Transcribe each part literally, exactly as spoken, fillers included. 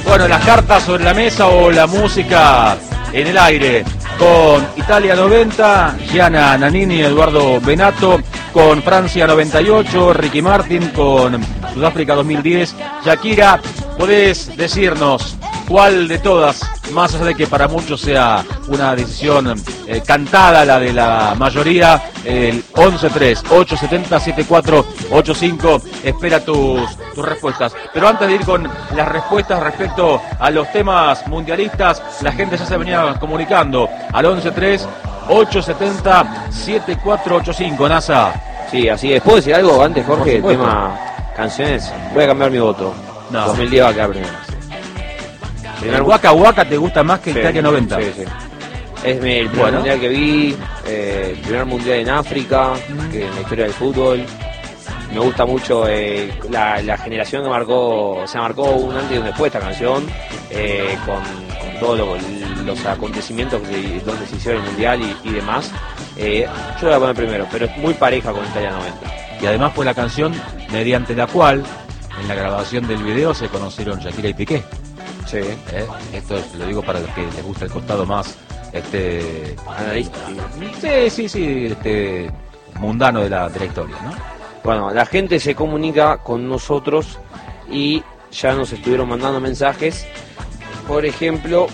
Bueno, las cartas sobre la mesa o la música en el aire. Con Italia noventa, Gianna Nannini, Eduardo Benato. Con Francia noventa y ocho, Ricky Martin. Con Sudáfrica dos mil diez, Shakira. ¿Podés decirnos cuál de todas, más allá de que para muchos sea una decisión eh, cantada, la de la mayoría, el once tres, ocho siete cero, siete cuatro ocho cinco, espera tus, tus respuestas. Pero antes de ir con las respuestas respecto a los temas mundialistas, la gente ya se venía comunicando al once tres, ocho siete cero, siete cuatro ocho cinco, NASA. Sí, así es. ¿Puedo decir algo antes, Jorge? El tema canciones. Voy a cambiar mi voto. No. dos mil diez va a quedar primero. ¿El Waka Waka te gusta más que sí, Italia noventa? Sí, sí. Es el primer bueno. mundial que vi, eh, el primer mundial en África, mm. que en la historia del fútbol. Me gusta mucho eh, la, la generación que marcó, se marcó un antes y un después esta canción, eh, con, con todos lo, los acontecimientos de donde se hicieron el mundial y, y demás. Eh, yo la voy a poner primero, pero es muy pareja con Italia noventa. Y además fue la canción mediante la cual, en la grabación del video, se conocieron Shakira y Piqué. Sí. ¿Eh? Esto es, lo digo para los que les gusta el costado más este analista. Sí, sí, sí, este mundano de la, de la historia, ¿no? Bueno, la gente se comunica con nosotros y ya nos estuvieron mandando mensajes. Por ejemplo,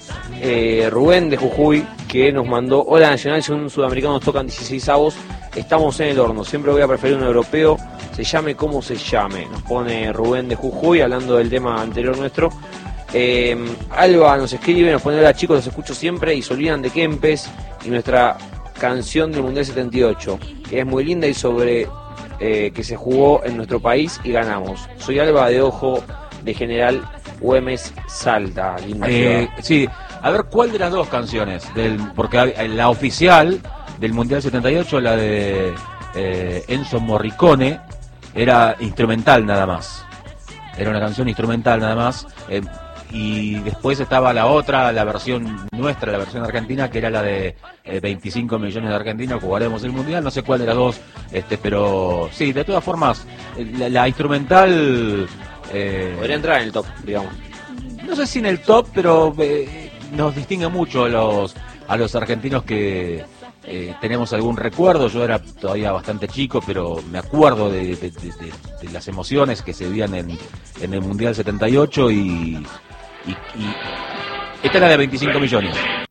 eh, Rubén de Jujuy, que nos mandó: hola Nacional, si un sudamericano nos tocan dieciséis avos, estamos en el horno, siempre voy a preferir un europeo, se llame como se llame. Nos pone Rubén de Jujuy, hablando del tema anterior nuestro. Eh, Alba nos escribe, nos pone: hola chicos, los escucho siempre y se olvidan de Kempes y nuestra canción del Mundial setenta y ocho, que es muy linda y sobre eh, que se jugó en nuestro país y ganamos. Soy Alba de Ojo de General Güemes, Salta, linda eh, sí, a ver, ¿cuál de las dos canciones? Del, porque la oficial del Mundial setenta y ocho, la de eh, Enzo Morricone, era instrumental nada más. Era una canción instrumental nada más. Eh, y después estaba la otra, la versión nuestra, la versión argentina, que era la de eh, veinticinco millones de argentinos, jugaremos el mundial, no sé cuál de las dos, este, pero sí, de todas formas, la, la instrumental eh, podría entrar en el top, digamos. No sé si en el top, pero eh, nos distingue mucho a los, a los argentinos que eh, tenemos algún recuerdo. Yo era todavía bastante chico, pero me acuerdo de, de, de, de, de las emociones que se vivían en, en el Mundial setenta y ocho y... Y, y esta era de veinticinco millones.